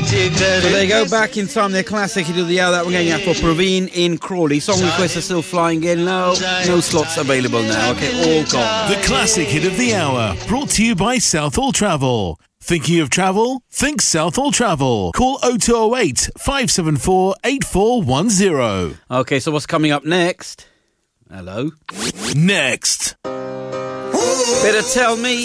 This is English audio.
So there you go, back in time, their classic hit of the hour that we're going out for Praveen in Crawley. Song requests are still flying in. No slots available now. Okay, all gone. The classic hit of the hour, brought to you by Southall Travel. Thinking of travel? Think Southall Travel. Call 0208 574 8410. Okay, so what's coming up next? Hello? Next. Better tell me.